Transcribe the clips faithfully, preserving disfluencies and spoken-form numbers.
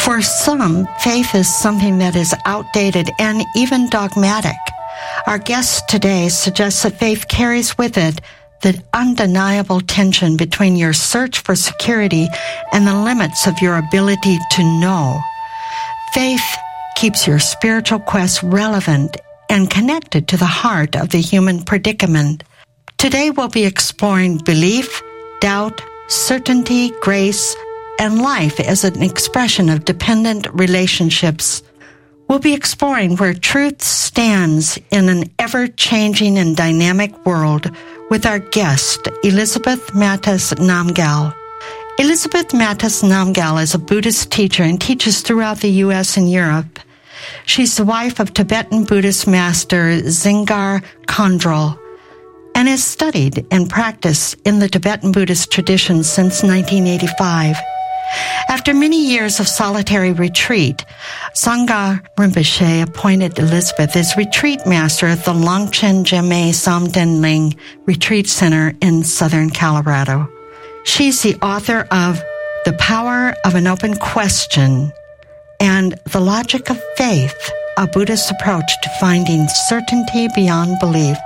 For some, faith is something that is outdated and even dogmatic. Our guest today suggests that faith carries with it the undeniable tension between your search for security and the limits of your ability to know. Faith keeps your spiritual quest relevant and connected to the heart of the human predicament. Today we'll be exploring belief, doubt, certainty, grace, and life as an expression of dependent relationships. We'll be exploring where truth stands in an ever-changing and dynamic world with our guest, Elizabeth Mattes Namgyal. Elizabeth Mattes Namgyal is a Buddhist teacher and teaches throughout the U S and Europe. She's the wife of Tibetan Buddhist master Dzingar Khandrol and has studied and practiced in the Tibetan Buddhist tradition since nineteen eighty-five. After many years of solitary retreat, Sangha Rinpoche appointed Elizabeth as retreat master at the Longchen Jeme Samden Ling Retreat Center in southern Colorado. She's the author of The Power of an Open Question and The Logic of Faith, a Buddhist approach to finding certainty beyond belief.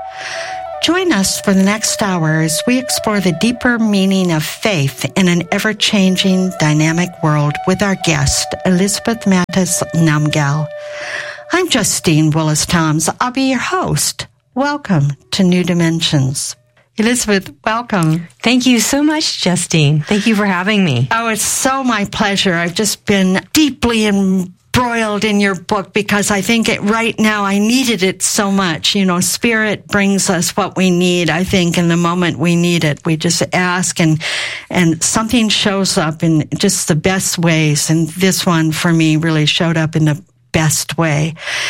Join us for the next hour as we explore the deeper meaning of faith in an ever-changing, dynamic world with our guest, Elizabeth Mattes Namgyal. I'm Justine Willis-Toms. I'll be your host. Welcome to New Dimensions. Elizabeth, welcome. Thank you so much, Justine. Thank you for having me. Oh, it's so my pleasure. I've just been deeply embroiled in your book because I think it right now, I needed it so much. You know, Spirit brings us what we need, I think, in the moment we need it. We just ask and, and something shows up in just the best ways. And this one for me really showed up in the best way.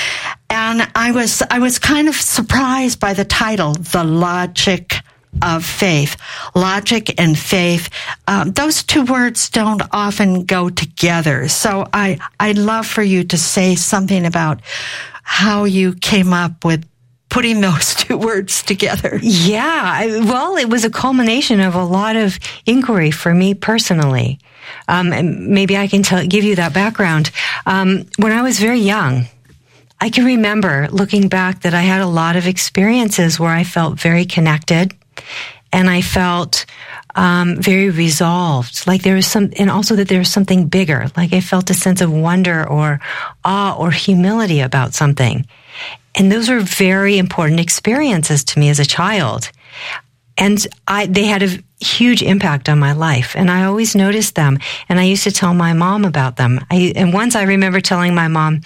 And I was, I was kind of surprised by the title, The Logic of Faith. Logic and faith, um, those two words don't often go together. So I, I'd love for you to say something about how you came up with putting those two words together. Yeah, I, well, it was a culmination of a lot of inquiry for me personally. Um, and maybe I can tell, give you that background. Um, when I was very young, I can remember looking back that I had a lot of experiences where I felt very connected. And I felt um, very resolved, like there was some, and also that there was something bigger, like I felt a sense of wonder or awe or humility about something. And those were very important experiences to me as a child. And I, they had a huge impact on my life, and I always noticed them. And I used to tell my mom about them. I, and once I remember telling my mom,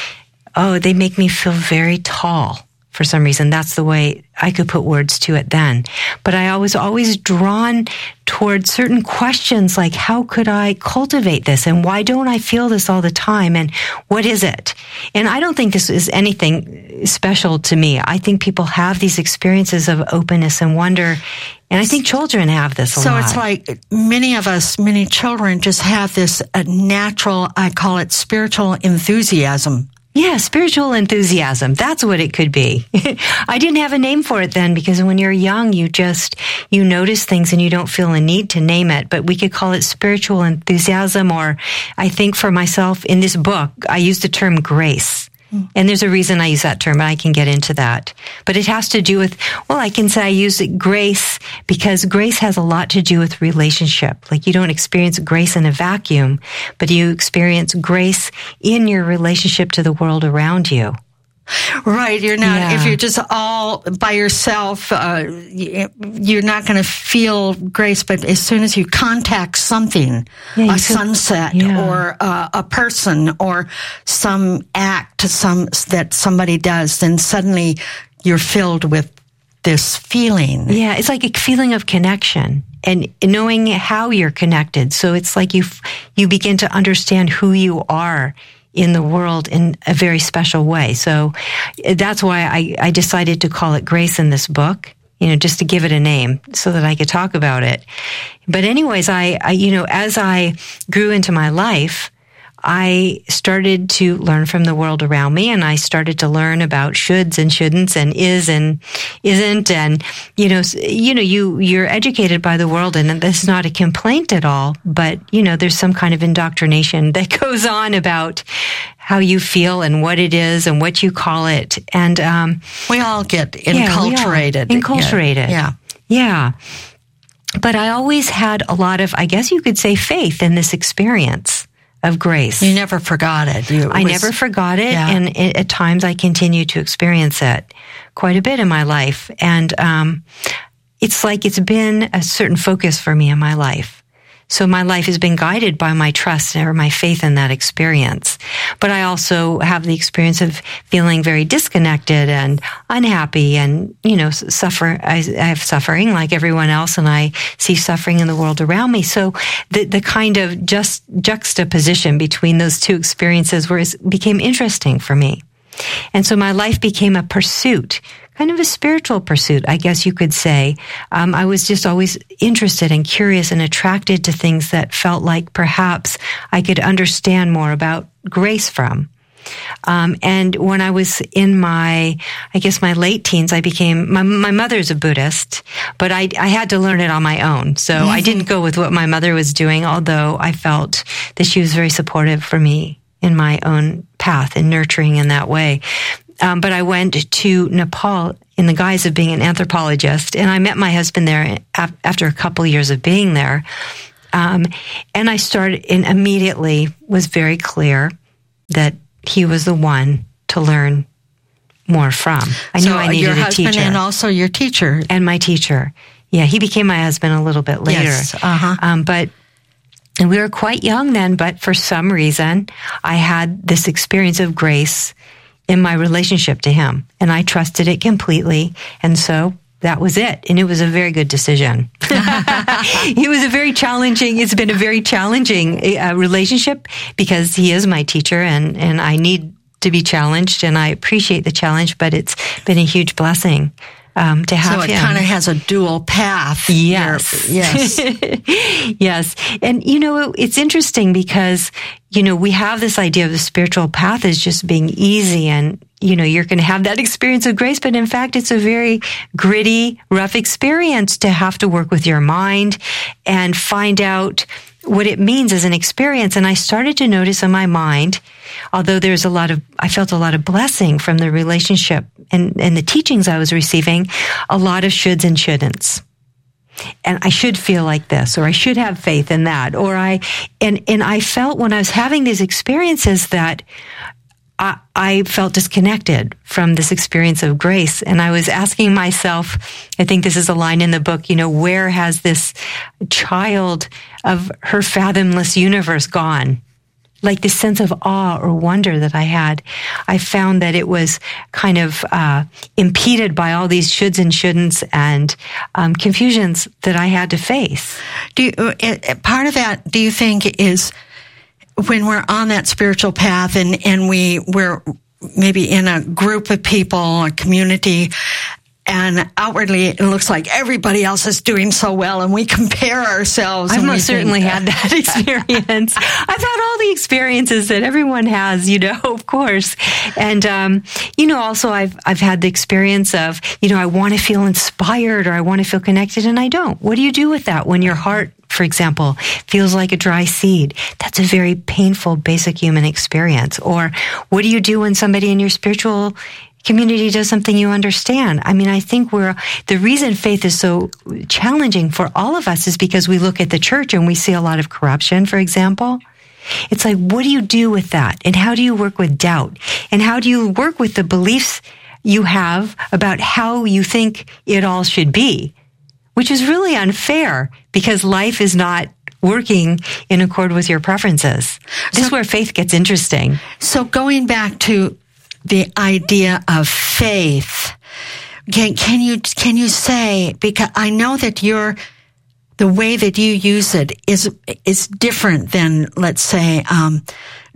oh, they make me feel very tall. For some reason, that's the way I could put words to it then. But I was always drawn towards certain questions like, how could I cultivate this? And why don't I feel this all the time? And what is it? And I don't think this is anything special to me. I think people have these experiences of openness and wonder. And I think children have this a so lot. So it's like many of us, many children just have this uh, natural, I call it spiritual enthusiasm. Yeah, spiritual enthusiasm. That's what it could be. I didn't have a name for it then because when you're young, you just, you notice things and you don't feel a need to name it. But we could call it spiritual enthusiasm, or I think for myself in this book, I use the term grace. And there's a reason I use that term, and I can get into that. But it has to do with, well, I can say I use it grace because grace has a lot to do with relationship. Like you don't experience grace in a vacuum, but you experience grace in your relationship to the world around you. Right. You're not, yeah. if you're just all by yourself, uh, you're not going to feel grace. But as soon as you contact something, yeah, a feel, sunset yeah. or uh, a person or some act some that somebody does, then suddenly you're filled with this feeling. Yeah. It's like a feeling of connection and knowing how you're connected. So it's like you, you begin to understand who you are in the world in a very special way. So that's why I, I decided to call it Grace in this book, you know, just to give it a name so that I could talk about it. But anyways, I, I you know, as I grew into my life, I started to learn from the world around me, and I started to learn about shoulds and shouldn'ts and is and isn't. And, you know, you know, you, you're educated by the world, and this is not a complaint at all, but, you know, there's some kind of indoctrination that goes on about how you feel and what it is and what you call it. And, um, we all get enculturated. Yeah, enculturated. Yeah. Yeah. But I always had a lot of, I guess you could say, faith in this experience of grace. You never forgot it. You, it I was, never forgot it. Yeah. And it, at times I continue to experience it quite a bit in my life. And, um, it's like it's been a certain focus for me in my life. So my life has been guided by my trust or my faith in that experience. But I also have the experience of feeling very disconnected and unhappy and, you know, suffer. I, I have suffering like everyone else, and I see suffering in the world around me. So the, the kind of just juxtaposition between those two experiences was, became interesting for me. And so my life became a pursuit, kind of a spiritual pursuit, I guess you could say. Um, I was just always interested and curious and attracted to things that felt like perhaps I could understand more about grace from. Um, and when I was in my, I guess my late teens, I became, my, my mother's a Buddhist, but I, I had to learn it on my own. So mm-hmm. I didn't go with what my mother was doing, although I felt that she was very supportive for me in my own path and nurturing in that way. Um, but I went to Nepal in the guise of being an anthropologist, and I met my husband there after a couple of years of being there. Um, and I started, and immediately was very clear that he was the one to learn more from. I so knew I needed your a husband teacher. And also your teacher. And my teacher. Yeah, he became my husband a little bit later. Yes, uh-huh. Um, but And we were quite young then, but for some reason, I had this experience of grace in my relationship to him, and I trusted it completely. And so that was it. And it was a very good decision. It was a very challenging, it's been a very challenging uh, relationship because he is my teacher, and, and I need to be challenged, and I appreciate the challenge, but it's been a huge blessing. Um, to have so it him. kind of has a dual path. Yes. Yes. Yes. And, you know, it's interesting because, you know, we have this idea of the spiritual path as just being easy and, you know, you're going to have that experience of grace. But in fact, it's a very gritty, rough experience to have to work with your mind and find out what it means as an experience. And I started to notice in my mind, although there's a lot of, I felt a lot of blessing from the relationship and, and the teachings I was receiving, a lot of shoulds and shouldn'ts. And I should feel like this, or I should have faith in that, or I, and, and I felt when I was having these experiences that I, I felt disconnected from this experience of grace. And I was asking myself, I think this is a line in the book, you know, where has this child of her fathomless universe gone? Like this sense of awe or wonder that I had, I found that it was kind of uh, impeded by all these shoulds and shouldn'ts and um, confusions that I had to face. Do you, uh, part of that, do you think, is when we're on that spiritual path and, and we, we're maybe in a group of people, a community, and outwardly it looks like everybody else is doing so well and we compare ourselves. I've and most certainly had that experience. I've had all the experiences that everyone has, you know, of course. And, um, you know, also I've, I've had the experience of, you know, I want to feel inspired or I want to feel connected and I don't. What do you do with that when your heart, for example, feels like a dry seed? That's a very painful, basic human experience. Or what do you do when somebody in your spiritual community does something you understand? I mean, I think we're, the reason faith is so challenging for all of us is because we look at the church and we see a lot of corruption, for example. It's like, what do you do with that? And how do you work with doubt? And how do you work with the beliefs you have about how you think it all should be? Which is really unfair because life is not working in accord with your preferences. This so, is where faith gets interesting. So going back to the idea of faith, can, can you can you say, because I know that you're, the way that you use it is is different than, let's say, um,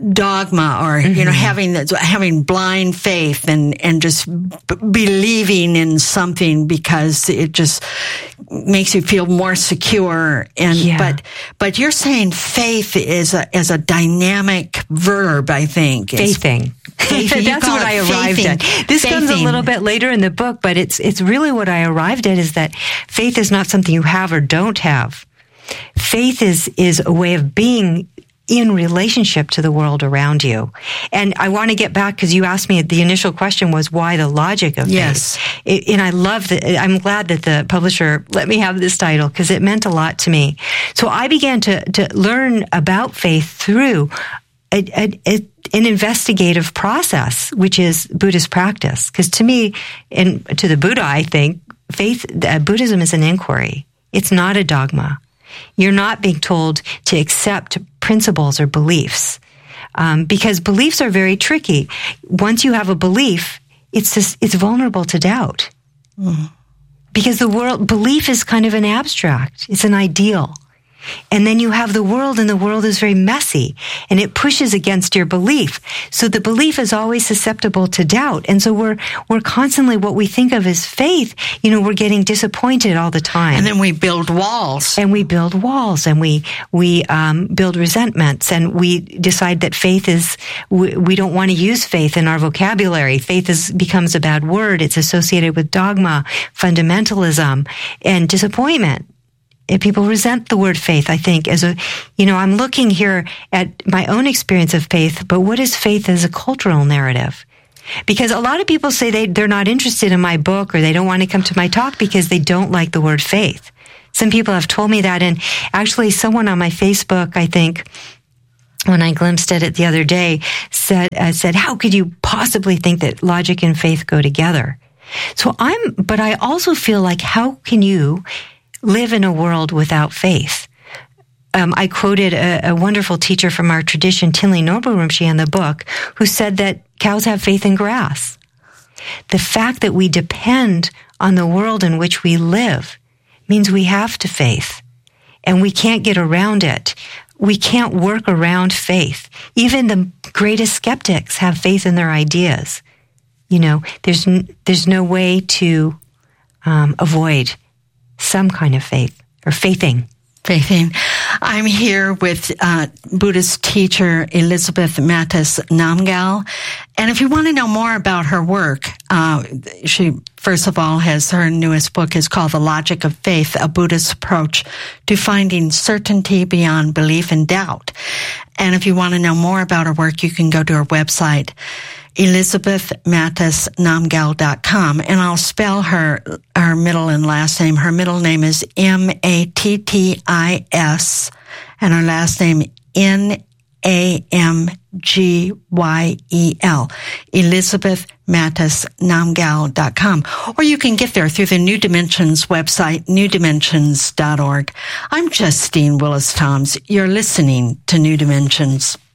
dogma or, mm-hmm. you know, having having blind faith and, and just b- believing in something because it just makes you feel more secure. And, yeah. but, but you're saying faith is a, is a dynamic verb, I think. Faithing. Faithing. That's what I arrived faithing. at. This faithing. comes a little bit later in the book, but it's, it's really what I arrived at is that faith is not something you have or don't have. Faith is, is a way of being in relationship to the world around you. And I want to get back because you asked me, the initial question was why the logic of yes. faith. It, and I love that. I'm glad that the publisher let me have this title because it meant a lot to me. So I began to, to learn about faith through a, a, a, an investigative process, which is Buddhist practice. Because to me, and to the Buddha, I think, faith, uh, Buddhism is an inquiry. It's not a dogma. You're not being told to accept principles or beliefs, um, because beliefs are very tricky. Once you have a belief, it's just, it's vulnerable to doubt. Mm. Because the world, belief is kind of an abstract. It's an ideal. And then you have the world, and the world is very messy, and it pushes against your belief. So the belief is always susceptible to doubt. And so we're, we're constantly, what we think of as faith, you know, we're getting disappointed all the time. And then we build walls. And we build walls, and we, we, um, build resentments, and we decide that faith is, we, we don't want to use faith in our vocabulary. Faith is, becomes a bad word. It's associated with dogma, fundamentalism, and disappointment. People resent the word faith, I think, as a, you know, I'm looking here at my own experience of faith, but what is faith as a cultural narrative? Because a lot of people say they, they're not interested in my book or they don't want to come to my talk because they don't like the word faith. Some people have told me that, and actually someone on my Facebook, I think, when I glimpsed at it the other day, said, uh, said, how could you possibly think that logic and faith go together? So I'm, but I also feel like, how can you live in a world without faith? Um, I quoted a, a wonderful teacher from our tradition, Tinley Norbu Rinpoche, in the book, who said that cows have faith in grass. The fact that we depend on the world in which we live means we have to faith, and we can't get around it. We can't work around faith. Even the greatest skeptics have faith in their ideas. You know, there's n- there's no way to um, avoid some kind of faith or faithing. Faithing. I'm here with uh, Buddhist teacher Elizabeth Mattes Namgyal. And if you want to know more about her work, uh, she, first of all, has her newest book is called The Logic of Faith, A Buddhist Approach to Finding Certainty Beyond Belief and Doubt. And if you want to know more about her work, you can go to her website, elizabeth mattes namgyal dot com, and I'll spell her her middle and last name. Her middle name is M A T T I S, and her last name N A M G Y E L, elizabeth mattes namgyal dot com. Or you can get there through the New Dimensions website, new dimensions dot org. I'm Justine Willis-Toms. You're listening to New Dimensions.